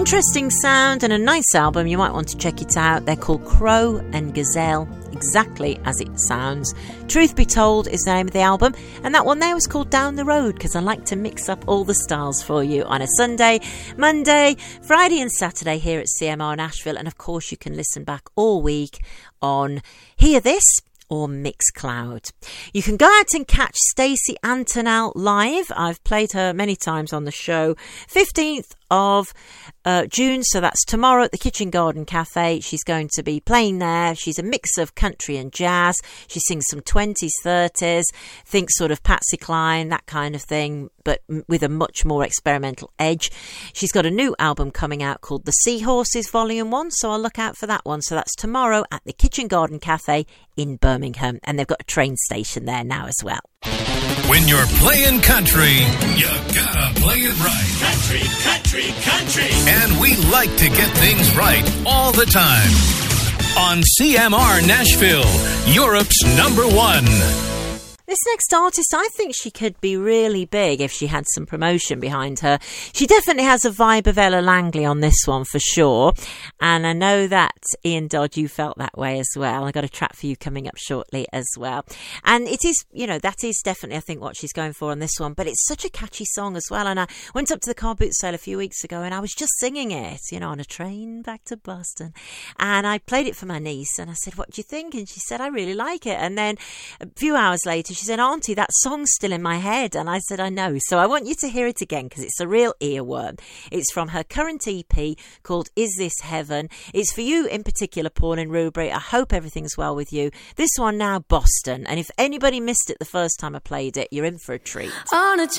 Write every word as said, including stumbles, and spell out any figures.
Interesting sound and a nice album. You might want to check it out. They're called Crow and Gazelle, exactly as it sounds. Truth Be Told is the name of the album, and that one there was called Down the Road, because I like to mix up all the styles for you on a Sunday, Monday, Friday and Saturday here at C M R Nashville. And of course you can listen back all week on Hear This or Mixcloud. You can go out and catch Stacey Antonell live. I've played her many times on the show. fifteenth of uh, June, so that's tomorrow at the Kitchen Garden Cafe. She's going to be playing there. She's a mix of country and jazz. She sings some twenties, thirties, think sort of Patsy Cline, that kind of thing, but m- with a much more experimental edge. She's got a new album coming out called The Seahorses Volume one, so I'll look out for that one. So that's tomorrow at the Kitchen Garden Cafe in Birmingham, and they've got a train station there now as well. When you're playing country, you gotta play it right. Country, country, country. And we like to get things right all the time. On C M R Nashville, Europe's number one. This next artist, I think she could be really big if she had some promotion behind her. She definitely has a vibe of Ella Langley on this one for sure. And I know that, Ian Dodd, you felt that way as well. I got a track for you coming up shortly as well. And it is, you know, that is definitely, I think, what she's going for on this one. But it's such a catchy song as well. And I went up to the car boot sale a few weeks ago and I was just singing it, you know, on a train back to Boston. And I played it for my niece and I said, what do you think? And she said, I really like it. And then a few hours later, she said, Auntie, that song's still in my head. And I said, I know. So I want you to hear it again because it's a real earworm. It's from her current E P called Is This Heaven? It's for you in particular, Paul and Rubery. I hope everything's well with you. This one now, Boston. And if anybody missed it the first time I played it, you're in for a treat. On a